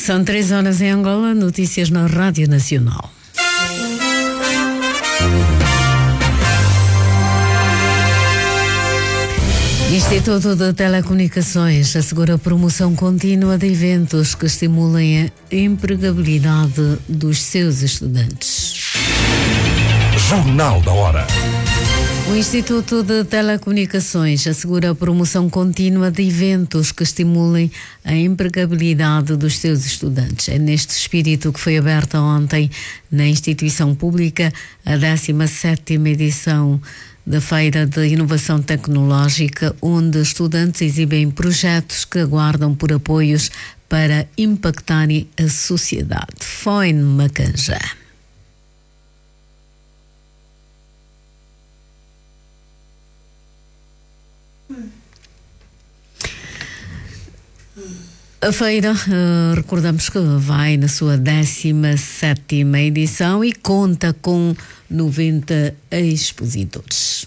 São 3 horas em Angola, notícias na Rádio Nacional. Instituto de Telecomunicações assegura promoção contínua de eventos que estimulem a empregabilidade dos seus estudantes. Jornal da Hora. O Instituto de Telecomunicações assegura a promoção contínua de eventos que estimulem a empregabilidade dos seus estudantes. É neste espírito que foi aberta ontem na instituição pública a 17ª edição da Feira de Inovação Tecnológica, onde estudantes exibem projetos que aguardam por apoios para impactarem a sociedade. Foi em Macanja. A feira, recordamos que vai na sua 17ª edição e conta com 90 expositores.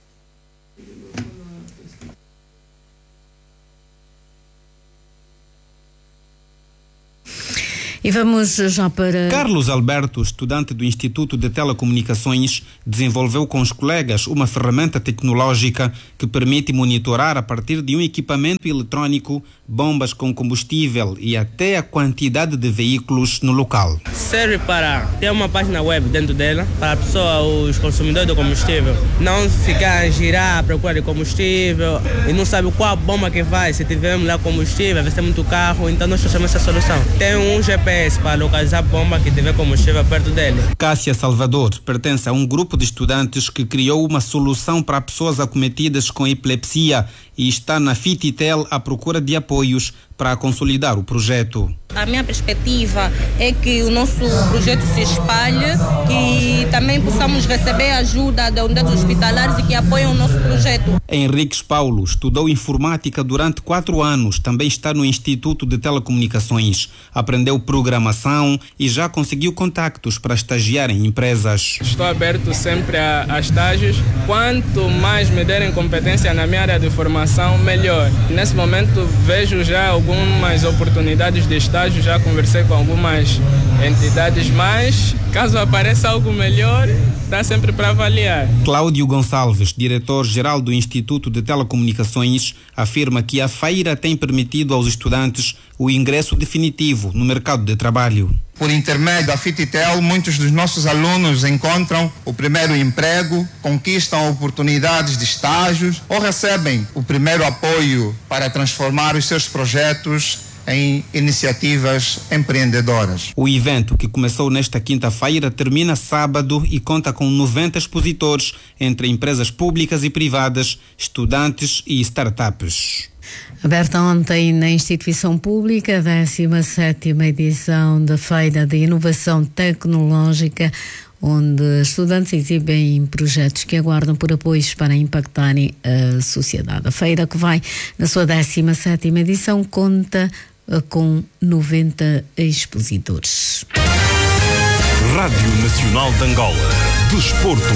E vamos já para... Carlos Alberto, estudante do Instituto de Telecomunicações, desenvolveu com os colegas uma ferramenta tecnológica que permite monitorar a partir de um equipamento eletrônico bombas com combustível e até a quantidade de veículos no local. Serve para ter uma página web dentro dela, para a pessoa, os consumidores do combustível, não ficar a girar à procura de combustível e não sabe qual bomba que vai, se tivermos lá combustível, vai ter muito carro, então nós trouxemos essa solução. Tem um GPS para localizar a bomba que tiver combustível perto dele. Cássia Salvador pertence a um grupo de estudantes que criou uma solução para pessoas acometidas com epilepsia e está na Fititel à procura de apoios para consolidar o projeto. A minha perspectiva é que o nosso projeto se espalhe, que também possamos receber ajuda da unidades hospitalares e que apoiem o nosso projeto. Henriques Paulo estudou informática durante 4 anos, também está no Instituto de Telecomunicações. Aprendeu programação e já conseguiu contactos para estagiar em empresas. Estou aberto sempre a estágios. Quanto mais me derem competência na minha área de formação, melhor. Nesse momento vejo já algumas oportunidades de estágio, já conversei com algumas entidades, mas caso apareça algo melhor, dá sempre para avaliar. Cláudio Gonçalves, diretor-geral do Instituto de Telecomunicações, afirma que a feira tem permitido aos estudantes o ingresso definitivo no mercado de trabalho. Por intermédio da Fititel, muitos dos nossos alunos encontram o primeiro emprego, conquistam oportunidades de estágios ou recebem o primeiro apoio para transformar os seus projetos em iniciativas empreendedoras. O evento, que começou nesta quinta-feira, termina sábado e conta com 90 expositores entre empresas públicas e privadas, estudantes e startups. Aberta ontem na instituição pública, a 17ª edição da Feira de Inovação Tecnológica, onde estudantes exibem projetos que aguardam por apoios para impactarem a sociedade. A feira, que vai na sua 17ª edição, conta com 90 expositores. Rádio Nacional de Angola. Desporto.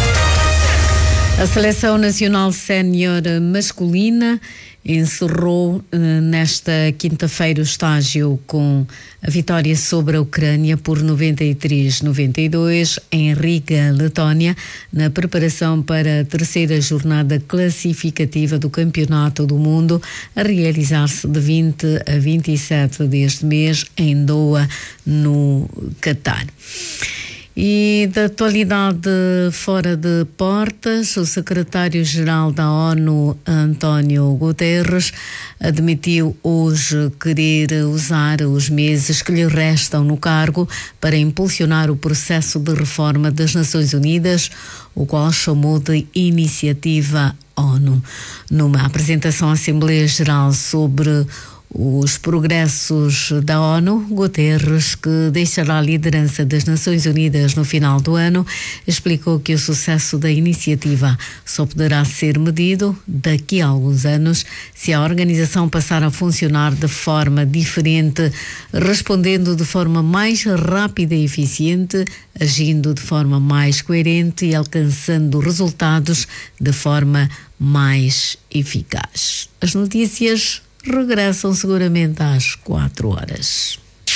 A Seleção Nacional Sénior Masculina encerrou nesta quinta-feira o estágio com a vitória sobre a Ucrânia por 93-92 em Riga, Letónia, na preparação para a terceira jornada classificativa do Campeonato do Mundo, a realizar-se de 20 a 27 deste mês em Doha, no Catar. E da atualidade fora de portas, o secretário-geral da ONU, António Guterres, admitiu hoje querer usar os meses que lhe restam no cargo para impulsionar o processo de reforma das Nações Unidas, o qual chamou de Iniciativa ONU. Numa apresentação à Assembleia Geral sobre os progressos da ONU, Guterres, que deixará a liderança das Nações Unidas no final do ano, explicou que o sucesso da iniciativa só poderá ser medido daqui a alguns anos se a organização passar a funcionar de forma diferente, respondendo de forma mais rápida e eficiente, agindo de forma mais coerente e alcançando resultados de forma mais eficaz. As notícias regressam seguramente às 4 horas.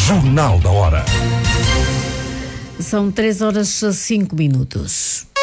Jornal da Hora. São 3 horas e 5 minutos.